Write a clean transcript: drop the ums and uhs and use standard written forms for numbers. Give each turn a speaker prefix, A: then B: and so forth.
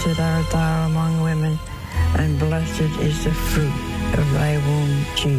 A: Blessed art thou among women, and blessed is the fruit of thy womb, Jesus.